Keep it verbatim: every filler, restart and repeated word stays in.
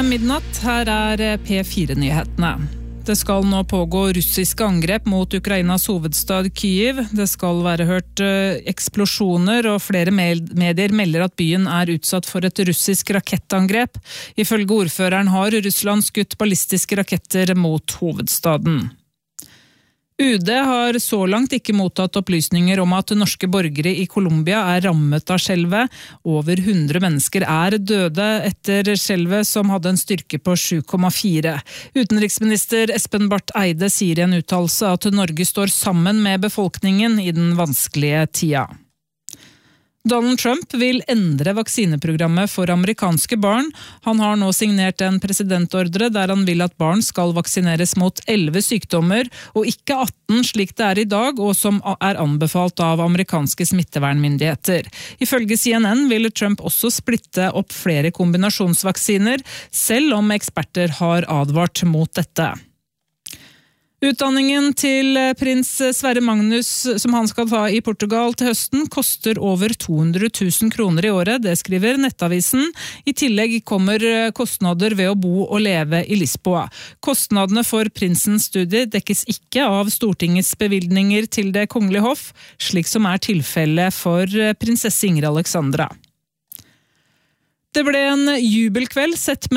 midnatt, her er P fire-nyhetene. Det skal nå pågå russiske angrep mot Ukrainas hovedstad Kyiv. Det skal være hørt eksplosjoner, og flere medier melder at byen er utsatt for et russisk rakettangrep. Ifølge ordføreren har Russland skutt ballistiske raketter mot hovedstaden. U D har så langt ikke mottatt opplysninger om at norske borgere i Colombia er rammet av skjelvet. Over hundre mennesker er døde etter skjelvet som hadde en styrke på sju komma fire. Utenriksminister Espen Barth Eide sier i en uttalelse at Norge står sammen med befolkningen i den vanskelige tida. Donald Trump vil endre vaksineprogrammet for amerikanske barn. Han har nå signert en presidentordre der han vil at barn skal vaksineres mot elleve sykdommer, og ikke atten slik det er i dag, og som er anbefalt av amerikanske smittevernmyndigheter. Ifølge C N N vil Trump også splitte opp flere kombinasjonsvaksiner, selv om eksperter har advart mot dette. Utdanningen til prins Sverre Magnus, som han skal ta i Portugal til høsten, koster over to hundre tusen kroner i året, det skriver Nettavisen. I tillegg kommer kostnader ved å bo og leve i Lisboa. Kostnadene for prinsens studie dekkes ikke av Stortingets bevilgninger til det kongelige hoff, slik som er tilfellet for prinsesse Ingrid Alexandra. Det ble en jubelkveld sett med